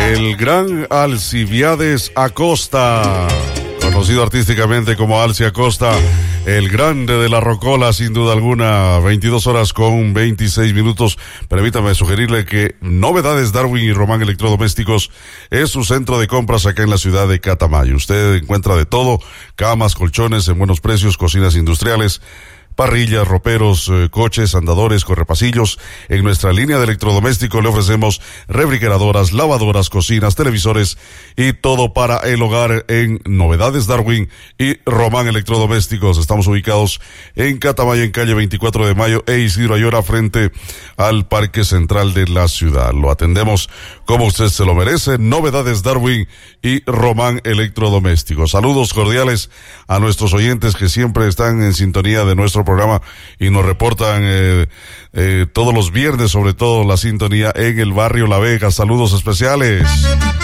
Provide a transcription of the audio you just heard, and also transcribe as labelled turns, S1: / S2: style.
S1: El gran Alcibiades Acosta, conocido artísticamente como Alci Acosta, el grande de la rocola, sin duda alguna. 22 horas con 26 minutos. Permítame sugerirle que Novedades Darwin y Román Electrodomésticos es su centro de compras acá en la ciudad de Catamayo. Usted encuentra de todo: camas, colchones en buenos precios, cocinas industriales, parrillas, roperos, coches, andadores, correpasillos. En nuestra línea de electrodomésticos le ofrecemos refrigeradoras, lavadoras, cocinas, televisores y todo para el hogar en Novedades Darwin y Román Electrodomésticos. Estamos ubicados en Catamayo, en calle 24 de Mayo e Isidro Ayora, frente al Parque Central de la ciudad. Lo atendemos como usted se lo merece. Novedades Darwin y Román Electrodomésticos. Saludos cordiales a nuestros oyentes que siempre están en sintonía de nuestro programa y nos reportan todos los viernes, sobre todo la sintonía en el barrio La Vega. Saludos especiales.